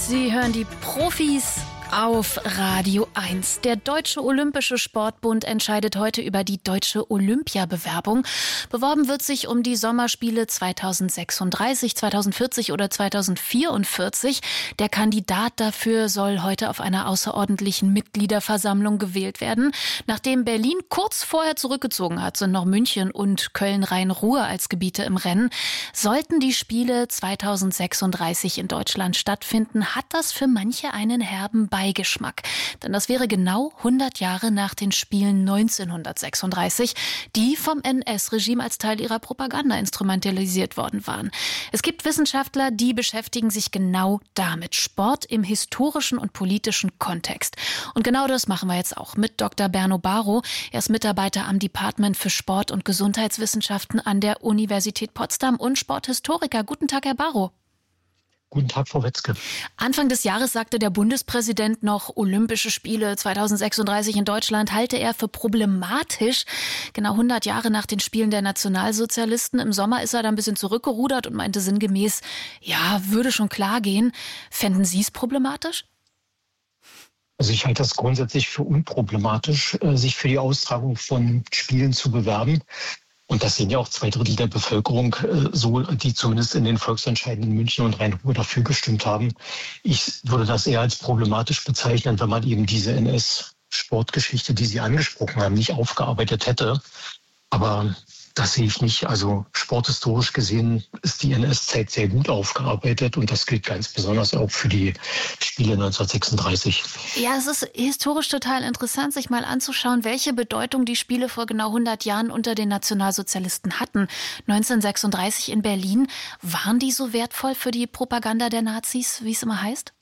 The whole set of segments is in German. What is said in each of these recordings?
Sie hören die Profis auf Radio 1. Der Deutsche Olympische Sportbund entscheidet heute über die deutsche Olympiabewerbung. Beworben wird sich um die Sommerspiele 2036, 2040 oder 2044. Der Kandidat dafür soll heute auf einer außerordentlichen Mitgliederversammlung gewählt werden. Nachdem Berlin kurz vorher zurückgezogen hat, sind noch München und Köln-Rhein-Ruhr als Gebiete im Rennen. Sollten die Spiele 2036 in Deutschland stattfinden, hat das für manche einen herben Beigeschmack. Denn das wäre genau 100 Jahre nach den Spielen 1936, die vom NS-Regime als Teil ihrer Propaganda instrumentalisiert worden waren. Es gibt Wissenschaftler, die beschäftigen sich genau damit. Sport im historischen und politischen Kontext. Und genau das machen wir jetzt auch mit Dr. Berno Baro. Er ist Mitarbeiter am Department für Sport- und Gesundheitswissenschaften an der Universität Potsdam und Sporthistoriker. Guten Tag, Herr Baro. Guten Tag, Frau Wetzke. Anfang des Jahres sagte der Bundespräsident noch, Olympische Spiele 2036 in Deutschland halte er für problematisch. Genau 100 Jahre nach den Spielen der Nationalsozialisten. Im Sommer ist er da ein bisschen zurückgerudert und meinte sinngemäß, ja, würde schon klar gehen. Fänden Sie es problematisch? Also ich halte das grundsätzlich für unproblematisch, sich für die Austragung von Spielen zu bewerben. Und das sehen ja auch 2/3 der Bevölkerung so, die zumindest in den Volksentscheiden in München und Rhein-Ruhr dafür gestimmt haben. Ich würde das eher als problematisch bezeichnen, wenn man eben diese NS-Sportgeschichte, die Sie angesprochen haben, nicht aufgearbeitet hätte. Aber das sehe ich nicht. Also sporthistorisch gesehen ist die NS-Zeit sehr gut aufgearbeitet und das gilt ganz besonders auch für die Spiele 1936. Ja, es ist historisch total interessant, sich mal anzuschauen, welche Bedeutung die Spiele vor genau 100 Jahren unter den Nationalsozialisten hatten. 1936 in Berlin, waren die so wertvoll für die Propaganda der Nazis, wie es immer heißt?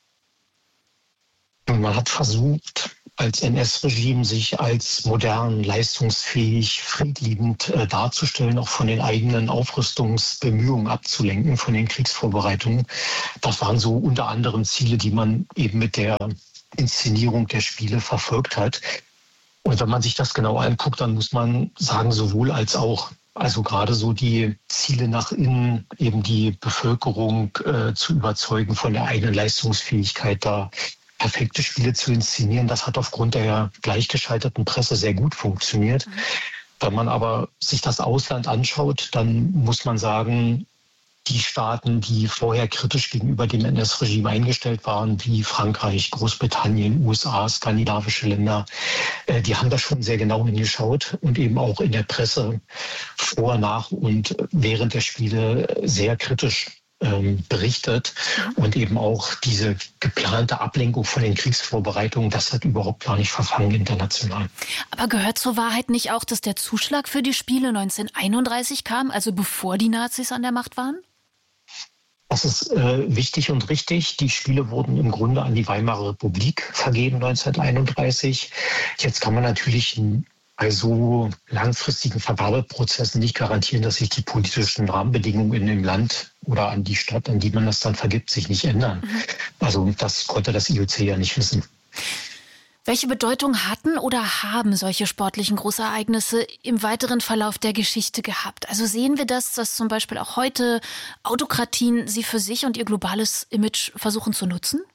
Man hat versucht, als NS-Regime sich als modern, leistungsfähig, friedliebend darzustellen, auch von den eigenen Aufrüstungsbemühungen abzulenken, von den Kriegsvorbereitungen. Das waren so unter anderem Ziele, die man eben mit der Inszenierung der Spiele verfolgt hat. Und wenn man sich das genau anguckt, dann muss man sagen, sowohl als auch. Also gerade so die Ziele nach innen, eben die Bevölkerung zu überzeugen von der eigenen Leistungsfähigkeit, da perfekte Spiele zu inszenieren, das hat aufgrund der gleichgeschalteten Presse sehr gut funktioniert. Wenn man aber sich das Ausland anschaut, dann muss man sagen, die Staaten, die vorher kritisch gegenüber dem NS-Regime eingestellt waren, wie Frankreich, Großbritannien, USA, skandinavische Länder, die haben da schon sehr genau hingeschaut und eben auch in der Presse vor, nach und während der Spiele sehr kritisch berichtet und eben auch diese geplante Ablenkung von den Kriegsvorbereitungen, das hat überhaupt gar nicht verfangen international. Aber gehört zur Wahrheit nicht auch, dass der Zuschlag für die Spiele 1931 kam, also bevor die Nazis an der Macht waren? Das ist wichtig und richtig. Die Spiele wurden im Grunde an die Weimarer Republik vergeben 1931. Jetzt kann man natürlich bei so langfristigen Vergabeprozessen nicht garantieren, dass sich die politischen Rahmenbedingungen in dem Land oder an die Stadt, an die man das dann vergibt, sich nicht ändern. Also das konnte das IOC ja nicht wissen. Welche Bedeutung hatten oder haben solche sportlichen Großereignisse im weiteren Verlauf der Geschichte gehabt? Also sehen wir das, dass zum Beispiel auch heute Autokratien sie für sich und ihr globales Image versuchen zu nutzen?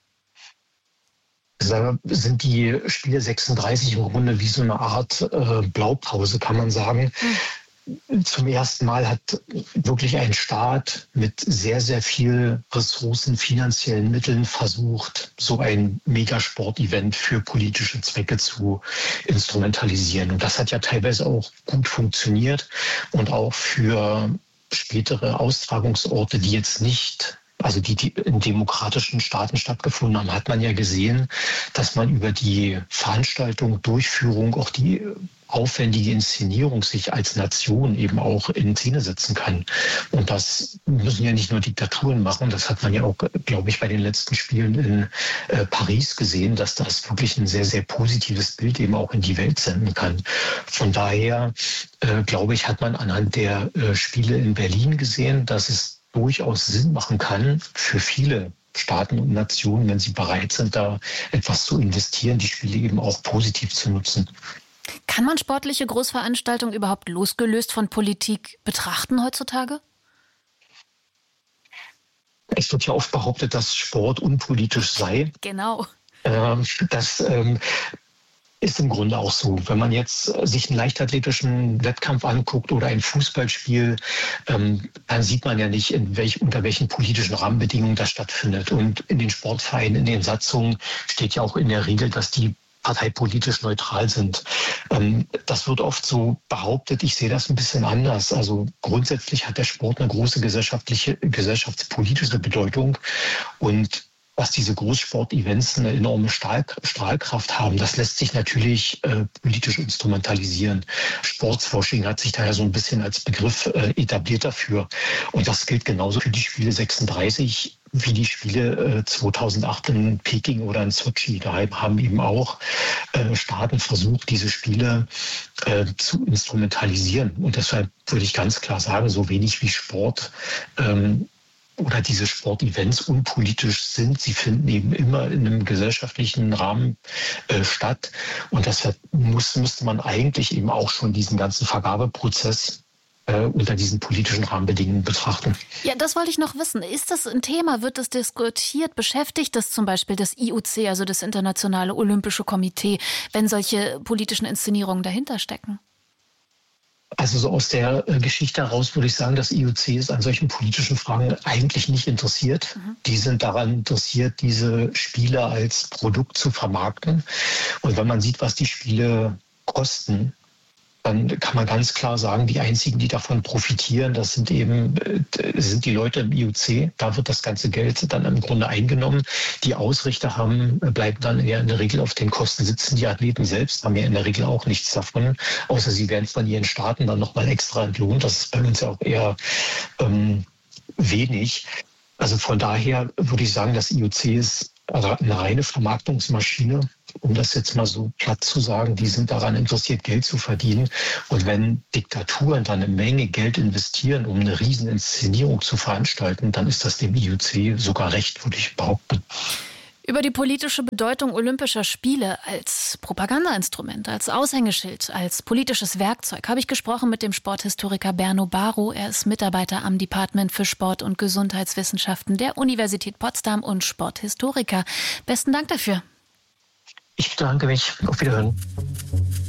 Sind die Spiele 36 im Grunde wie so eine Art Blaupause, kann man sagen. Zum ersten Mal hat wirklich ein Staat mit sehr, sehr viel Ressourcen, finanziellen Mitteln versucht, so ein Megasport-Event für politische Zwecke zu instrumentalisieren. Und das hat ja teilweise auch gut funktioniert und auch für spätere Austragungsorte, die jetzt nicht, also die in demokratischen Staaten stattgefunden haben, hat man ja gesehen, dass man über die Veranstaltung, Durchführung, auch die aufwendige Inszenierung sich als Nation eben auch in Szene setzen kann. Und das müssen ja nicht nur Diktaturen machen. Das hat man ja auch, glaube ich, bei den letzten Spielen in Paris gesehen, dass das wirklich ein sehr, sehr positives Bild eben auch in die Welt senden kann. Von daher, glaube ich, hat man anhand der Spiele in Berlin gesehen, dass es durchaus Sinn machen kann für viele Staaten und Nationen, wenn sie bereit sind, da etwas zu investieren, die Spiele eben auch positiv zu nutzen. Kann man sportliche Großveranstaltungen überhaupt losgelöst von Politik betrachten heutzutage? Es wird ja oft behauptet, dass Sport unpolitisch sei. Genau. Das ist im Grunde auch so. Wenn man jetzt sich einen leichtathletischen Wettkampf anguckt oder ein Fußballspiel, dann sieht man ja nicht, unter welchen politischen Rahmenbedingungen das stattfindet. Und in den Sportvereinen, in den Satzungen steht ja auch in der Regel, dass die parteipolitisch neutral sind. Das wird oft so behauptet. Ich sehe das ein bisschen anders. Also grundsätzlich hat der Sport eine große gesellschaftspolitische Bedeutung. Und was diese Großsport-Events eine enorme Strahlkraft haben, das lässt sich natürlich politisch instrumentalisieren. Sportswashing hat sich daher so ein bisschen als Begriff etabliert dafür. Und das gilt genauso für die Spiele 36 wie die Spiele 2008 in Peking oder in Sochi. Da haben eben auch Staaten versucht, diese Spiele zu instrumentalisieren. Und deshalb würde ich ganz klar sagen, so wenig wie Sport oder diese Sportevents unpolitisch sind. Sie finden eben immer in einem gesellschaftlichen Rahmen statt. Und deshalb müsste man eigentlich eben auch schon diesen ganzen Vergabeprozess unter diesen politischen Rahmenbedingungen betrachten. Ja, das wollte ich noch wissen. Ist das ein Thema? Wird das diskutiert? Beschäftigt das zum Beispiel das IOC, also das Internationale Olympische Komitee, wenn solche politischen Inszenierungen dahinter stecken? Also so aus der Geschichte heraus würde ich sagen, das IOC ist an solchen politischen Fragen eigentlich nicht interessiert. Die sind daran interessiert, diese Spiele als Produkt zu vermarkten. Und wenn man sieht, was die Spiele kosten, dann kann man ganz klar sagen, die einzigen, die davon profitieren, das sind die Leute im IOC. Da wird das ganze Geld dann im Grunde eingenommen. Die Ausrichter bleiben dann eher in der Regel auf den Kosten sitzen. Die Athleten selbst haben ja in der Regel auch nichts davon, außer sie werden von ihren Staaten dann nochmal extra entlohnt. Das ist bei uns ja auch eher wenig. Also von daher würde ich sagen, das IOC ist eine reine Vermarktungsmaschine, um das jetzt mal so platt zu sagen. Die sind daran interessiert, Geld zu verdienen. Und wenn Diktaturen dann eine Menge Geld investieren, um eine Rieseninszenierung zu veranstalten, dann ist das dem IOC sogar recht, würde ich behaupten. Über die politische Bedeutung Olympischer Spiele als Propagandainstrument, als Aushängeschild, als politisches Werkzeug habe ich gesprochen mit dem Sporthistoriker Berno Baro. Er ist Mitarbeiter am Department für Sport- und Gesundheitswissenschaften der Universität Potsdam und Sporthistoriker. Besten Dank dafür. Ich bedanke mich. Auf Wiederhören.